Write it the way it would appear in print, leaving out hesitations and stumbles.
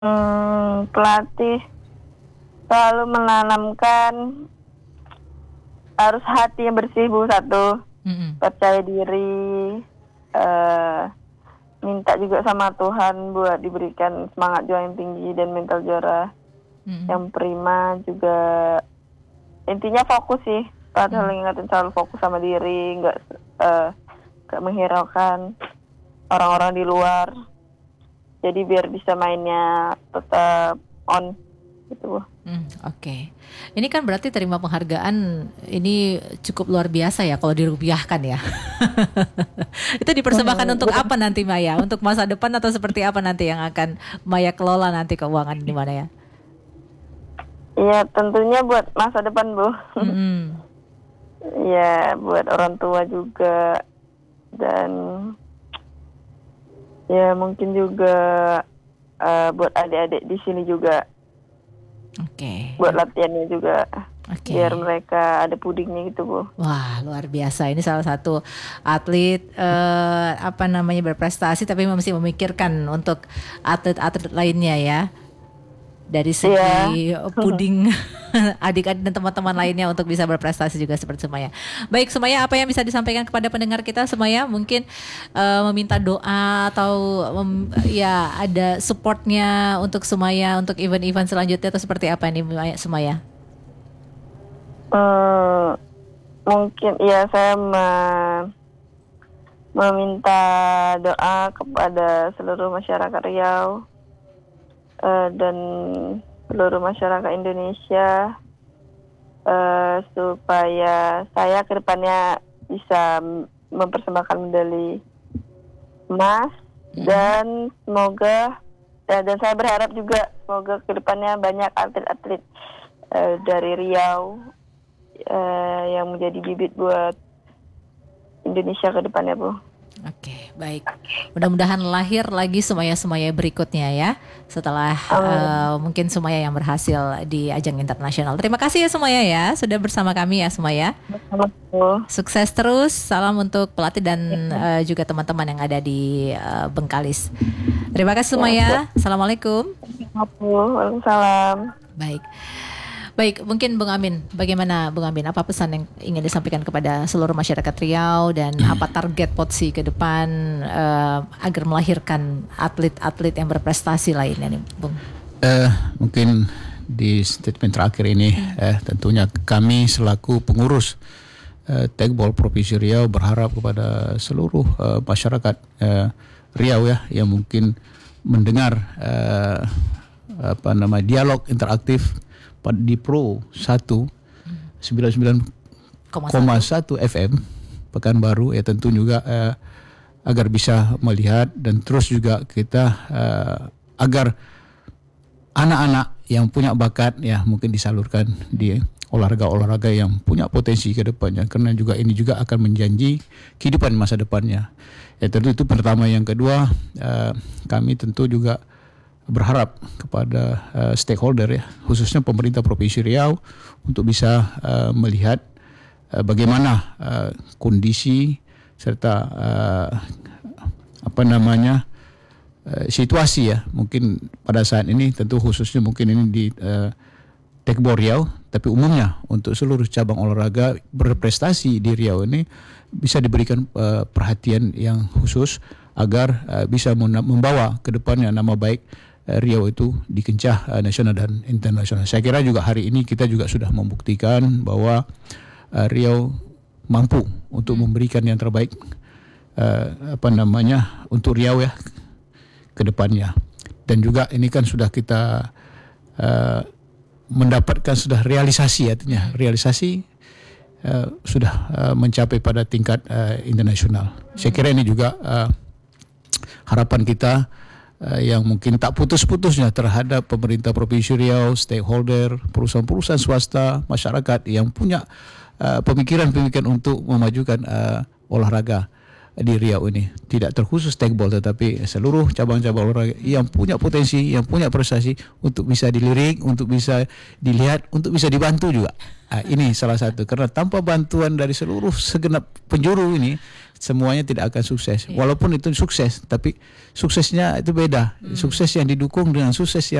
Pelatih selalu menanamkan harus hati yang bersih Bu, satu, Mm-mm. percaya diri, eh, minta juga sama Tuhan buat diberikan semangat juang yang tinggi dan mental juara Mm-mm. yang prima juga. Intinya fokus sih, pelatih Mm. selalu ingatin selalu fokus sama diri, nggak menghiraukan orang-orang di luar. Jadi biar bisa mainnya tetap on gitu Bu. Oke. Ini kan berarti terima penghargaan ini cukup luar biasa ya kalau dirupiahkan ya. Itu dipersembahkan untuk apa nanti Maya? Untuk masa depan atau seperti apa nanti yang akan Maya kelola nanti keuangan di mana ya? Iya tentunya buat masa depan Bu. Mm-mm. Ya buat orang tua juga, dan ya mungkin juga buat adik-adik di sini juga, Oke. buat latihannya juga Oke. biar mereka ada pudingnya gitu Bu. Wah, luar biasa. Ini salah satu atlet apa namanya berprestasi tapi masih memikirkan untuk atlet-atlet lainnya ya. Dari Iya. segi puding adik-adik dan teman-teman lainnya untuk bisa berprestasi juga seperti Sumaya. Baik, Sumaya, apa yang bisa disampaikan kepada pendengar kita, Sumaya? Mungkin meminta doa atau ya ada supportnya untuk Sumaya untuk event-event selanjutnya atau seperti apa nih, Sumaya? Mungkin ya saya meminta doa kepada seluruh masyarakat Riau dan seluruh masyarakat Indonesia supaya saya ke depannya bisa mempersembahkan medali emas, dan semoga dan saya berharap juga semoga ke depannya banyak atlet-atlet dari Riau yang menjadi bibit buat Indonesia ke depannya Bu. Oke, baik. Mudah-mudahan lahir lagi Sumaya-Sumaya berikutnya ya. Setelah mungkin Sumaya yang berhasil di ajang internasional. Terima kasih ya Sumaya ya, sudah bersama kami ya Sumaya. Sukses terus. Salam untuk pelatih dan juga teman-teman yang ada di Bengkalis. Terima kasih Sumaya. Assalamualaikum. Waalaikumsalam. Baik, mungkin Bung Amin, bagaimana Bung Amin? Apa pesan yang ingin disampaikan kepada seluruh masyarakat Riau dan apa target POTSI ke depan agar melahirkan atlet-atlet yang berprestasi lainnya nih, Bung? Mungkin di statement terakhir ini, tentunya kami selaku pengurus Tekbol Provinsi Riau berharap kepada seluruh masyarakat Riau ya yang mungkin mendengar dialog interaktif di Pro 199,1 FM Pekanbaru ya, tentu juga agar bisa melihat dan terus juga kita agar anak-anak yang punya bakat ya mungkin disalurkan di olahraga-olahraga yang punya potensi ke depannya, karena juga ini juga akan menjanji kehidupan masa depannya. Ya tentu itu pertama. Yang kedua, kami tentu juga berharap kepada stakeholder ya, khususnya pemerintah Provinsi Riau untuk bisa melihat bagaimana kondisi serta situasi ya mungkin pada saat ini, tentu khususnya mungkin ini di Tekbol Riau, tapi umumnya untuk seluruh cabang olahraga berprestasi di Riau ini bisa diberikan perhatian yang khusus agar bisa membawa ke depannya nama baik Riau itu di kancah nasional dan internasional. Saya kira juga hari ini kita juga sudah membuktikan bahwa Riau mampu untuk memberikan yang terbaik untuk Riau ya ke depannya. Dan juga ini kan sudah kita mendapatkan sudah realisasi, artinya realisasi sudah mencapai pada tingkat internasional. Saya kira ini juga harapan kita yang mungkin tak putus-putusnya terhadap pemerintah Provinsi Riau, stakeholder, perusahaan-perusahaan swasta, masyarakat yang punya pemikiran-pemikiran untuk memajukan olahraga di Riau ini. Tidak terkhusus tekbol, tetapi seluruh cabang-cabang olahraga yang punya potensi, yang punya prestasi untuk bisa dilirik, untuk bisa dilihat, untuk bisa dibantu juga. Ini salah satu, karena tanpa bantuan dari seluruh segenap penjuru ini, semuanya tidak akan sukses. Walaupun itu sukses, tapi suksesnya itu beda. Sukses yang didukung dengan sukses yang